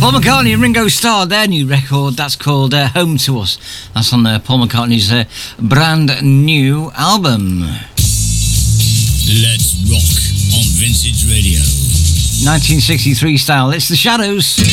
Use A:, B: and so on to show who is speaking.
A: Paul McCartney and Ringo Starr, their new record, that's called Home to Us. That's on Paul McCartney's brand new album.
B: Let's rock on Vintage Radio.
A: 1963 style, it's The Shadows.